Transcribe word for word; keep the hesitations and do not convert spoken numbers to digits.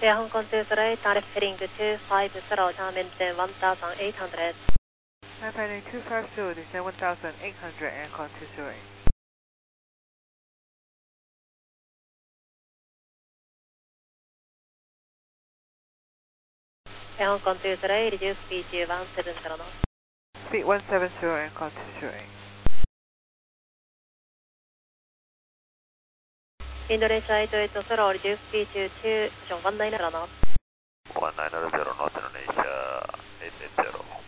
Air Hong Kong to Flight, direct heading two five zero, time maintain one thousand eight hundred. Time heading two five zero, descend one thousand eight hundred, Air Hong Kong to zero. Air Hong Kong to Flight, reduce speed to one seven zero knots. Speed one seven zero, Air Hong Kong to zero. Indonesia eight eight zero, reduce speed to two one nine zero knots. one nine zero knots, Indonesia eight eight zero.